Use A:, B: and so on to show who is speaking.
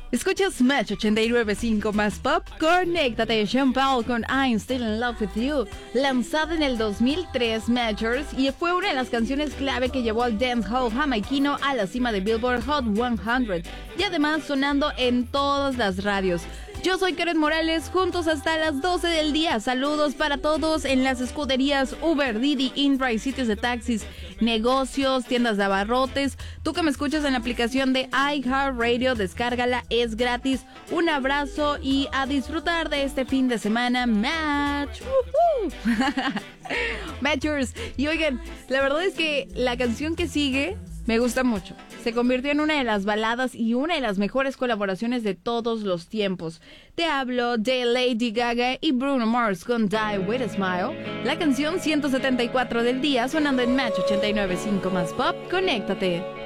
A: Escuchas Match 89.5 más pop. Conéctate, Sean Paul con I'm Still in Love with You, lanzada en el 2003 Matchers, y fue una de las canciones clave que llevó al dancehall jamaiquino a la cima de Billboard Hot 100 y además sonando en todas las radios. Yo soy Karen Morales, juntos hasta las 12 del día. Saludos para todos en las escuderías Uber, Didi, InDrive, sitios de taxis, negocios, tiendas de abarrotes. Tú que me escuchas en la aplicación de iHeartRadio, descárgala, es gratis. Un abrazo y a disfrutar de este fin de semana. Match. Matchers. Y oigan, la verdad es que la canción que sigue me gusta mucho. Se convirtió en una de las baladas y una de las mejores colaboraciones de todos los tiempos. Te hablo de Lady Gaga y Bruno Mars con Die With a Smile. La canción 174 del día sonando en Match 89.5 más pop. Conéctate.